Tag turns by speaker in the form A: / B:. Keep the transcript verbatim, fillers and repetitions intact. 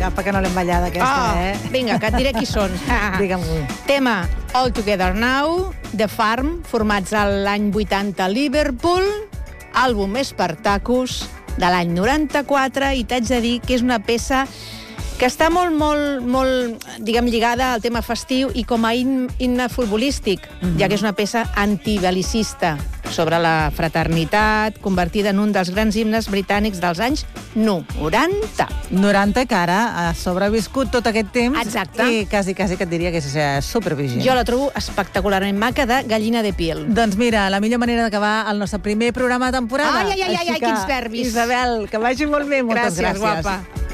A: Apa, que no l'hem ballada, aquesta,
B: Oh,
A: eh?
B: vinga, que et diré qui són.
A: Digue'm-ho.
B: Tema All Together Now, The Farm, formats a l'any vuitanta a Liverpool, àlbum Spartacus, de l'any noranta-quatre, i t'haig de dir que és una peça que està molt, molt, molt, diguem, lligada al tema festiu i com a himne, himne futbolístic, mm-hmm. ja que és una peça antibelicista sobre la fraternitat, convertida en un dels grans himnes britànics dels anys noranta.
A: noranta, que ara ha sobreviscut tot aquest temps.
B: Exacte.
A: I quasi, quasi que et diria que és supervigent.
B: Jo la trobo espectacularment maca, de gallina de piel.
A: Doncs mira, la millor manera d'acabar el nostre primer programa de temporada.
B: Ai, ai, ai,
A: Així
B: ai,
A: que,
B: quins verbis.
A: Isabel, que vagi molt bé. Moltes
B: Gràcies,
A: gràcies.
B: guapa.